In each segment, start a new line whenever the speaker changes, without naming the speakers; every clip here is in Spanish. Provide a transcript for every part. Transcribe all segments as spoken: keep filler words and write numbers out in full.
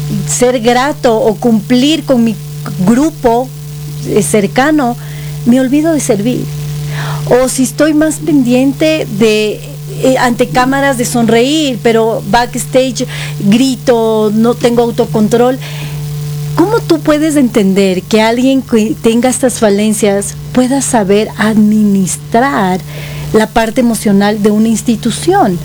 ser grato o cumplir con mi grupo eh, cercano, me olvido de servir. O si estoy más pendiente de eh, ante cámaras de sonreír, pero backstage grito, no tengo autocontrol. ¿Cómo tú puedes entender que alguien que tenga estas falencias pueda saber administrar la parte emocional de una institución?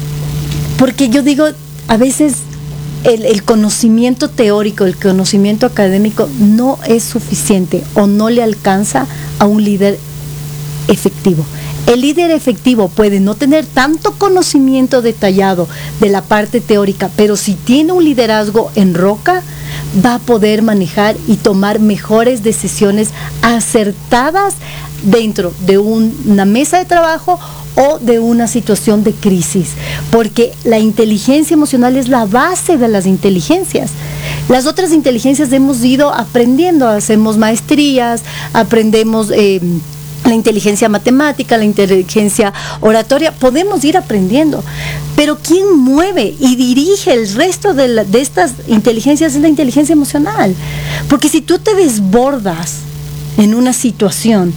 Porque yo digo, a veces el, el conocimiento teórico, el conocimiento académico no es suficiente o no le alcanza a un líder efectivo. El líder efectivo puede no tener tanto conocimiento detallado de la parte teórica, pero si tiene un liderazgo en roca, va a poder manejar y tomar mejores decisiones acertadas dentro de un, una mesa de trabajo o de una situación de crisis, porque la inteligencia emocional es la base de las inteligencias. Las otras inteligencias hemos ido aprendiendo, hacemos maestrías, aprendemos eh, la inteligencia matemática, la inteligencia oratoria, podemos ir aprendiendo, pero quien mueve y dirige el resto de, la, de estas inteligencias es la inteligencia emocional, porque si tú te desbordas en una situación,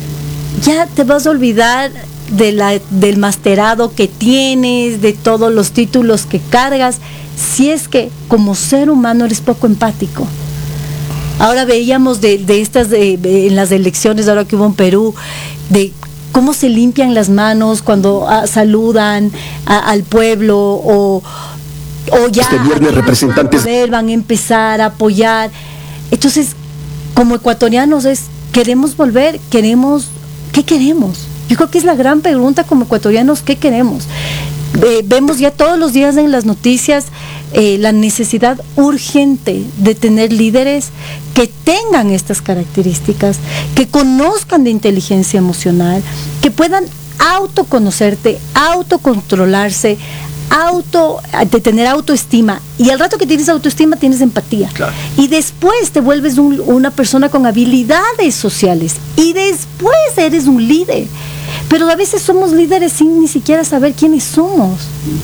ya te vas a olvidar de la, del masterado que tienes, de todos los títulos que cargas, si es que como ser humano eres poco empático. Ahora veíamos de, de estas, de, de, en las elecciones ahora que hubo en Perú, de cómo se limpian las manos cuando a, saludan a, al pueblo, o, o ya
este viernes representantes
poder, van a empezar a apoyar. Entonces, como ecuatorianos, es queremos volver, queremos, ¿qué queremos? Yo creo que es la gran pregunta como ecuatorianos, ¿qué queremos? Eh, vemos ya todos los días en las noticias eh, la necesidad urgente de tener líderes que tengan estas características, que conozcan de inteligencia emocional, que puedan autoconocerte, autocontrolarse, auto, de tener autoestima, y al rato que tienes autoestima tienes empatía,
claro.
Y después te vuelves un, una persona con habilidades sociales, y después eres un líder. Pero a veces somos líderes sin ni siquiera saber quiénes somos.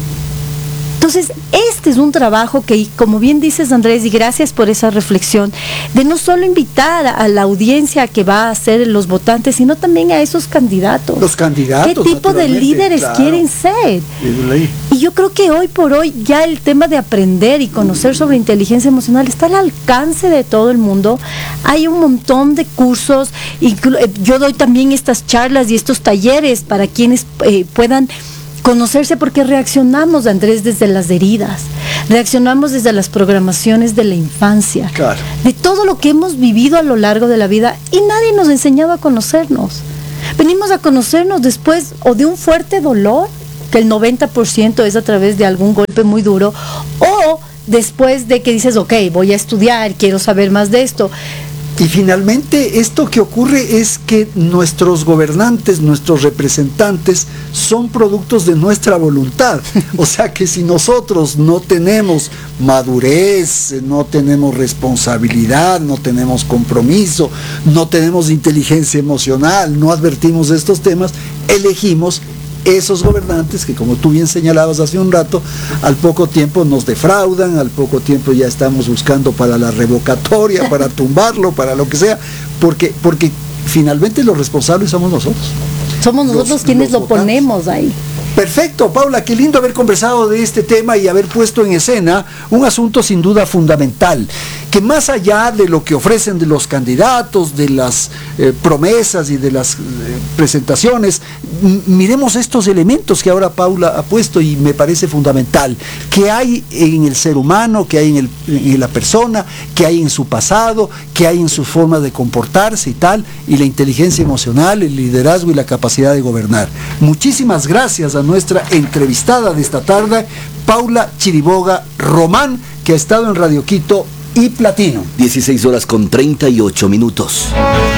Entonces, este es un trabajo que, como bien dices, Andrés, y gracias por esa reflexión, de no solo invitar a la audiencia que va a ser los votantes, sino también a esos candidatos.
Los candidatos.
¿Qué tipo de líderes
claro.
quieren ser? Y yo creo que hoy por hoy ya el tema de aprender y conocer sobre inteligencia emocional está al alcance de todo el mundo. Hay un montón de cursos, yo doy también estas charlas y estos talleres para quienes eh, puedan conocerse, porque reaccionamos, Andrés, desde las heridas, reaccionamos desde las programaciones de la infancia,
claro.
de todo lo que hemos vivido a lo largo de la vida, y nadie nos enseñaba a conocernos. Venimos a conocernos después o de un fuerte dolor, que el noventa por ciento es a través de algún golpe muy duro, o después de que dices, ok, voy a estudiar, quiero saber más de esto.
Y finalmente esto que ocurre es que nuestros gobernantes, nuestros representantes son productos de nuestra voluntad. O sea que si nosotros no tenemos madurez, no tenemos responsabilidad, no tenemos compromiso, no tenemos inteligencia emocional, no advertimos de estos temas, elegimos esos gobernantes que, como tú bien señalabas hace un rato, al poco tiempo nos defraudan, al poco tiempo ya estamos buscando para la revocatoria, para tumbarlo, para lo que sea, porque, porque finalmente los responsables somos nosotros.
Somos nosotros los, quienes los lo votantes. Ponemos ahí.
Perfecto, Paula, qué lindo haber conversado de este tema y haber puesto en escena un asunto sin duda fundamental, que más allá de lo que ofrecen de los candidatos, de las eh, promesas y de las eh, presentaciones, miremos estos elementos que ahora Paula ha puesto y me parece fundamental, que hay en el ser humano, que hay en, el, en la persona, que hay en su pasado, que hay en su forma de comportarse y tal, y la inteligencia emocional, el liderazgo y la capacidad de gobernar. Muchísimas gracias a nuestra entrevistada de esta tarde, Paula Chiriboga Román, que ha estado en Radio Quito y Platino.
dieciséis horas con treinta y ocho minutos.